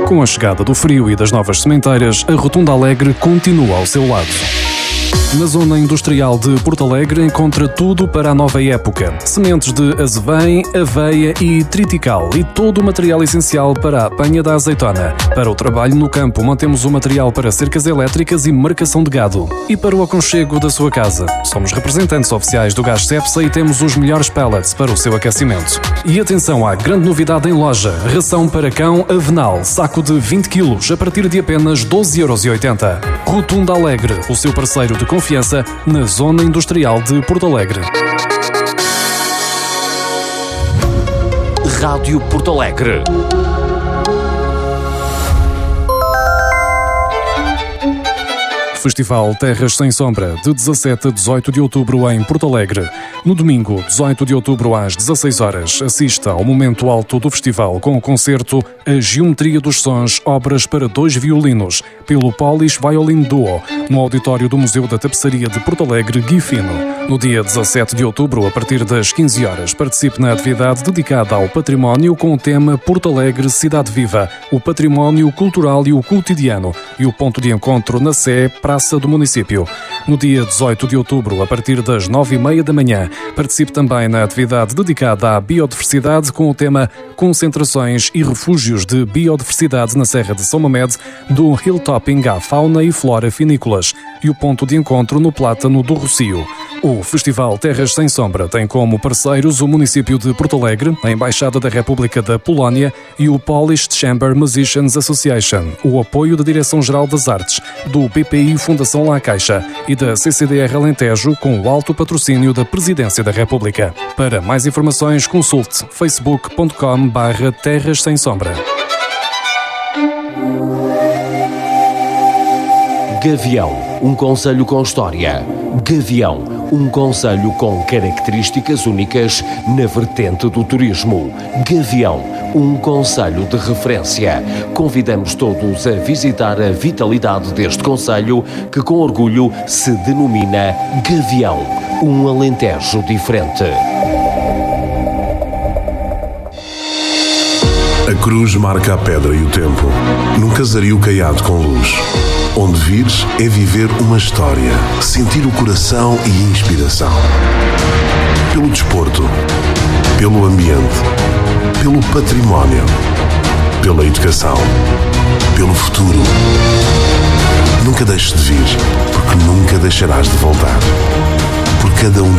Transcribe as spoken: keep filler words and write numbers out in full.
Com a chegada do frio e das novas sementeiras, a Rotunda Alegre continua ao seu lado. Na zona industrial de Porto Alegre encontra tudo para a nova época. Sementes de azevém, aveia e triticale e todo o material essencial para a apanha da azeitona. Para o trabalho no campo mantemos o material para cercas elétricas e marcação de gado. E para o aconchego da sua casa, somos representantes oficiais do Gás Cepsa e temos os melhores pellets para o seu aquecimento. E atenção à grande novidade em loja, ração para cão Avenal, saco de vinte quilos a partir de apenas doze euros e oitenta. Rotunda Alegre, o seu parceiro de confiança na zona industrial de Porto Alegre. Rádio Porto Alegre. Festival Terras Sem Sombra, de dezassete a dezoito de outubro em Porto Alegre. No domingo, dezoito de outubro às dezasseis horas, assista ao momento alto do festival com o concerto A Geometria dos Sons, obras para dois violinos, pelo Polish Violin Duo, no auditório do Museu da Tapeçaria de Porto Alegre, Guifino. No dia dezassete de outubro, a partir das quinze horas, participe na atividade dedicada ao património com o tema Porto Alegre Cidade Viva, o património cultural e o cotidiano, e o ponto de encontro na Sé, Praça do Município. No dia dezoito de outubro, a partir das nove e meia da manhã, participe também na atividade dedicada à biodiversidade com o tema Concentrações e Refúgios de Biodiversidade na Serra de São Mamede, do hilltopping à fauna e flora finícolas, e o ponto de encontro no Plátano do Rocio. O Festival Terras Sem Sombra tem como parceiros o município de Porto Alegre, a Embaixada da República da Polónia e o Polish Chamber Musicians Association, o apoio da Direção-Geral das Artes, do B P I Fundação La Caixa e da C C D R Alentejo, com o alto patrocínio da Presidência da República. Para mais informações, consulte facebook ponto com barra Terras Sem Sombra. Gavião, um concelho com história. Gavião, um concelho com características únicas na vertente do turismo. Gavião, um concelho de referência. Convidamos todos a visitar a vitalidade deste concelho que com orgulho se denomina Gavião, um Alentejo diferente. A cruz marca a pedra e o tempo, num casario caiado com luz. Onde vires é viver uma história, sentir o coração e a inspiração. Pelo desporto, pelo ambiente, pelo património, pela educação, pelo futuro. Nunca deixes de vir, porque nunca deixarás de voltar. Por cada um